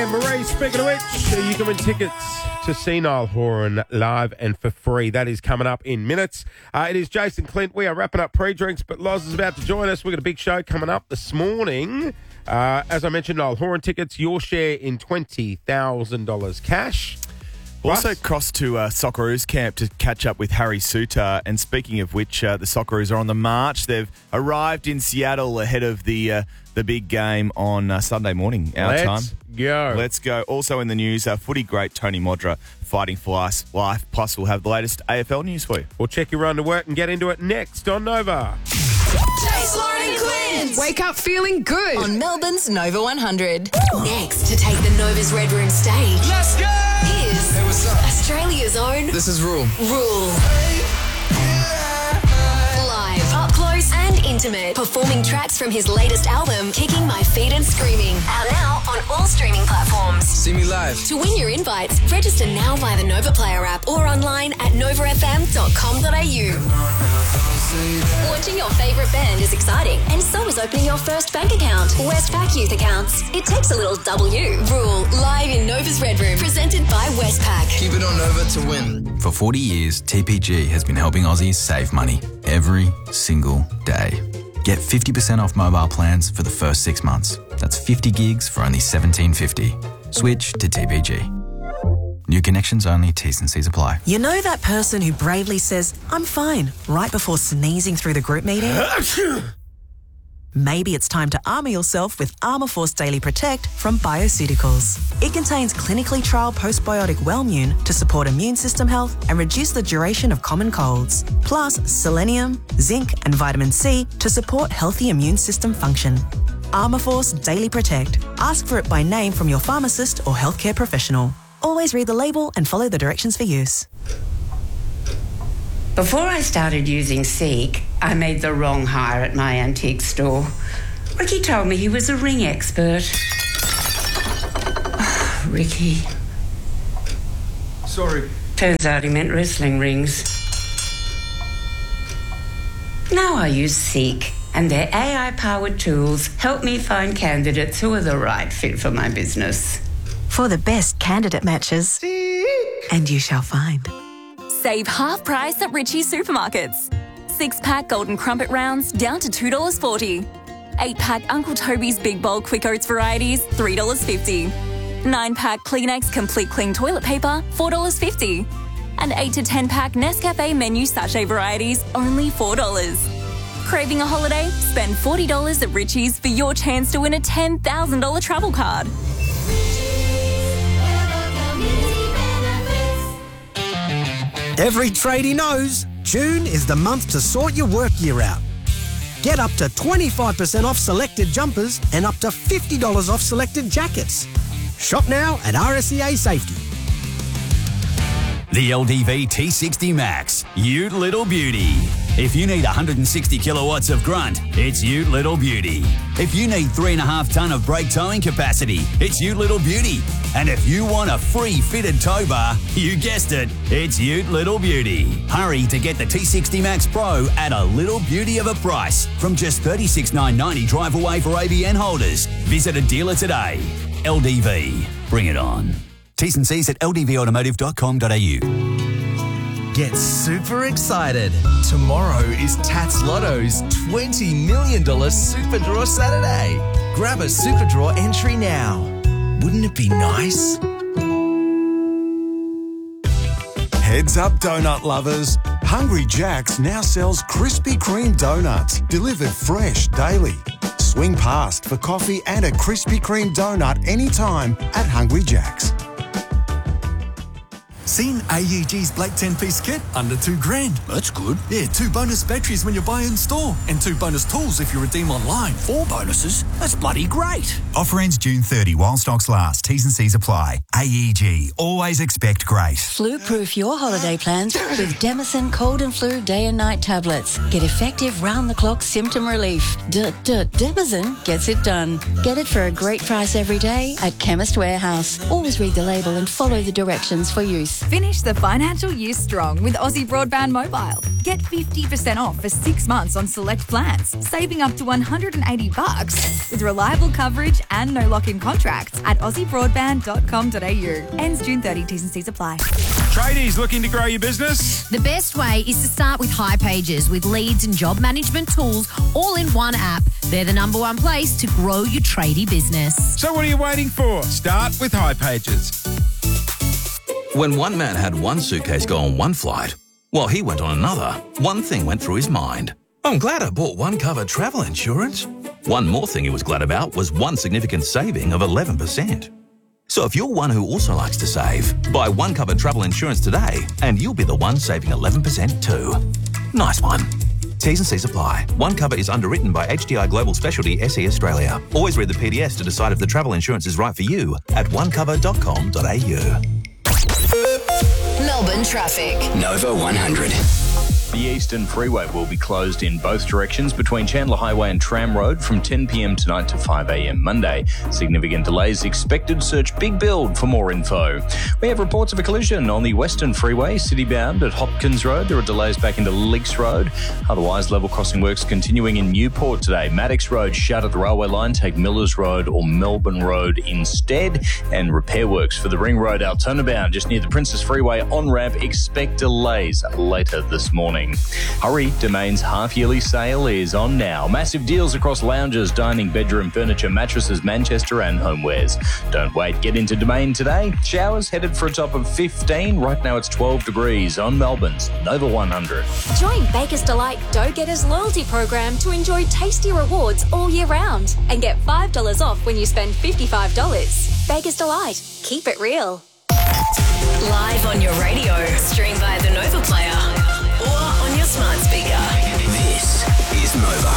Marie, speaking of which, you can win tickets to see Niall Horan live and for free. That is coming up in minutes. It is Jason Clint. We are wrapping up pre-drinks, but Loz is about to join us. We've got a big show coming up this morning. As I mentioned, Niall Horan tickets, your share in $20,000 cash. Also crossed to Socceroos camp to catch up with Harry Suter. And speaking of which, the Socceroos are on the march. They've arrived in Seattle ahead of the big game on Sunday morning, our time. Let's go. Also in the news, footy great Tony Modra fighting for life. Plus, we'll have the latest AFL news for you. We'll check your run to work and get into it next on Nova. Jace, Lauren and Clint. Wake up feeling good. On Melbourne's Nova 100. Next, to take the Nova's Red Room stage. Let's go! Is hey, what's up? Australia's own. This is Rule. Live, up close and intimate. Performing tracks from his latest album, Kicking My Feet and Screaming. Out now on all streaming platforms. See me live. To win your invites, register now via the Nova Player app or online at novafm.com.au. Watching your favourite band is exciting, and so is opening your first bank account. Westpac Youth Accounts. It takes a little W. Rule, live in Nova's Red Room, presented by Westpac. Keep it on Nova to win. For 40 years, TPG has been helping Aussies save money every single day. Get 50% off mobile plans for the first 6 months. That's 50 gigs for only $17.50. Switch to TPG. New connections only, T's and C's apply. You know that person who bravely says, I'm fine, right before sneezing through the group meeting? Maybe it's time to armour yourself with Armour Force Daily Protect from Bioceuticals. It contains clinically trialled postbiotic Wellmune to support immune system health and reduce the duration of common colds. Plus, selenium, zinc and vitamin C to support healthy immune system function. Armour Force Daily Protect. Ask for it by name from your pharmacist or healthcare professional. Always read the label and follow the directions for use. Before I started using Seek, I made the wrong hire at my antique store. Ricky told me he was a ring expert. Ricky. Sorry. Turns out he meant wrestling rings. Now I use Seek, and their AI-powered tools help me find candidates who are the right fit for my business. For the best candidate matches, and you shall find. Save half price at Ritchie Supermarkets. 6-pack Golden Crumpet Rounds down to $2.40. 8-pack Uncle Toby's Big Bowl Quick Oats varieties, $3.50. 9-pack Kleenex Complete Clean Toilet Paper, $4.50. And 8 to 10-pack Nescafe Menu Sachet varieties, only $4. Craving a holiday? Spend $40 at Ritchie's for your chance to win a $10,000 travel card. Every tradie knows June is the month to sort your work year out. Get up to 25% off selected jumpers and up to $50 off selected jackets. Shop now at RSEA Safety. The LDV T60 Max, Ute Little Beauty. If you need 160 kilowatts of grunt, it's Ute Little Beauty. If you need 3.5 tonne of brake towing capacity, it's Ute Little Beauty. And if you want a free fitted tow bar, you guessed it, it's Ute Little Beauty. Hurry to get the T60 Max Pro at a little beauty of a price from just $36,990 drive away for ABN holders. Visit a dealer today. LDV, bring it on. T's and C's at ldvautomotive.com.au. Get super excited. Tomorrow is Tats Lotto's $20 million Super Draw Saturday. Grab a Super Draw entry now. Wouldn't it be nice? Heads up, donut lovers. Hungry Jack's now sells Krispy Kreme donuts, delivered fresh daily. Swing past for coffee and a Krispy Kreme donut anytime at Hungry Jack's. Seen AEG's Black 10-piece kit? Under $2,000. That's good. Yeah, 2 bonus batteries when you buy in store. And 2 bonus tools if you redeem online. 4 bonuses? That's bloody great. Offer ends June 30 while stocks last. T's and C's apply. AEG. Always expect great. Flu-proof your holiday plans with Demison Cold and Flu Day and Night tablets. Get effective round-the-clock symptom relief. Demison gets it done. Get it for a great price every day at Chemist Warehouse. Always read the label and follow the directions for use. Finish the financial year strong with Aussie Broadband Mobile. Get 50% off for 6 months on select plans, saving up to $180 with reliable coverage and no lock-in contracts at aussiebroadband.com.au. Ends June 30. T's and C's apply. Tradies looking to grow your business? The best way is to start with High Pages with leads and job management tools all in one app. They're the number one place to grow your tradie business. So what are you waiting for? Start with High Pages. When one man had one suitcase go on one flight, while he went on another, one thing went through his mind. I'm glad I bought One Cover travel insurance. One more thing he was glad about was one significant saving of 11%. So if you're one who also likes to save, buy One Cover travel insurance today and you'll be the one saving 11% too. Nice one. T's and C's apply. One Cover is underwritten by HDI Global Specialty SE Australia. Always read the PDS to decide if the travel insurance is right for you at onecover.com.au. Melbourne traffic. Nova 100. The Eastern Freeway will be closed in both directions between Chandler Highway and Tram Road from 10 p.m. tonight to 5 a.m. Monday. Significant delays expected. Search Big Build for more info. We have reports of a collision on the Western Freeway, city-bound at Hopkins Road. There are delays back into Leaks Road. Otherwise, level crossing works continuing in Newport today. Maddox Road shut at the railway line. Take Millers Road or Melbourne Road instead. And repair works for the Ring Road Altona bound just near the Princess Freeway on-ramp. Expect delays later this morning. Hurry, Domain's half-yearly sale is on now. Massive deals across lounges, dining, bedroom furniture, mattresses, Manchester and homewares. Don't wait, get into Domain today. Showers headed for a top of 15. Right now it's 12 degrees on Melbourne's Nova 100. Join Baker's Delight Dough Getters loyalty program to enjoy tasty rewards all year round and get $5 off when you spend $55. Baker's Delight. Keep it real. Live on your radio. Stream via the Nova Player or on your smart speaker. This is Nova.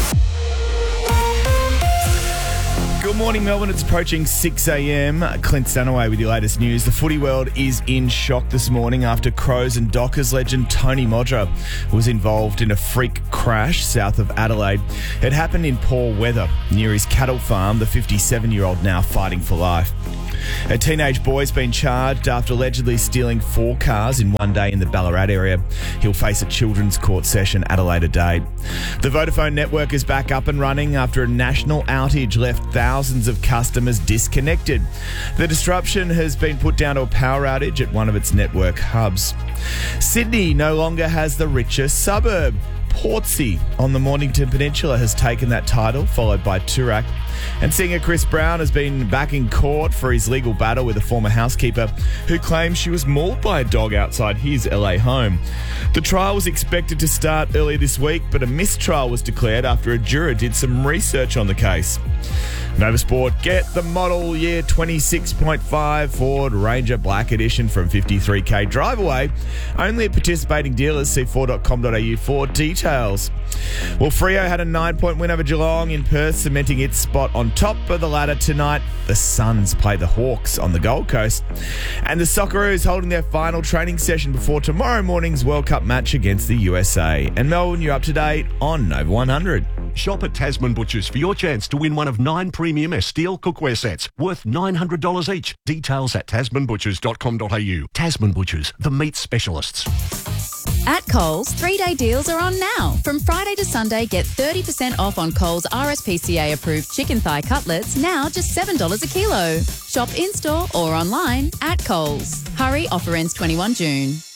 Good morning, Melbourne. It's approaching 6 a.m. Clint Stanaway with your latest news. The footy world is in shock this morning after Crows and Dockers legend Tony Modra was involved in a freak crash south of Adelaide. It happened in poor weather near his cattle farm, the 57-year-old now fighting for life. A teenage boy's been charged after allegedly stealing 4 cars in one day in the Ballarat area. He'll face a children's court session at a later date. The Vodafone network is back up and running after a national outage left thousands of customers disconnected. The disruption has been put down to a power outage at one of its network hubs. Sydney no longer has the richest suburb. Portsea on the Mornington Peninsula has taken that title, followed by Toorak. And singer Chris Brown has been back in court for his legal battle with a former housekeeper who claims she was mauled by a dog outside his LA home. The trial was expected to start earlier this week, but a mistrial was declared after a juror did some research on the case. Nova Sport, get the model year 26.5 Ford Ranger Black Edition from 53k drive away. Only at participating dealers. See Ford.com.au for details. Well, Freo had a 9-point win over Geelong in Perth, cementing its spot on top of the ladder tonight. The Suns play the Hawks on the Gold Coast. And the Socceroos holding their final training session before tomorrow morning's World Cup match against the USA. And Melbourne, you're up to date on Nova 100. Shop at Tasman Butchers for your chance to win one of 9 premium Esteel cookware sets worth $900 each. Details at tasmanbutchers.com.au. Tasman Butchers, the meat specialists. At Coles, 3-day deals are on now. From Friday to Sunday, get 30% off on Coles RSPCA approved chicken thigh cutlets, now just $7 a kilo. Shop in-store or online at Coles. Hurry, offer ends 21 June.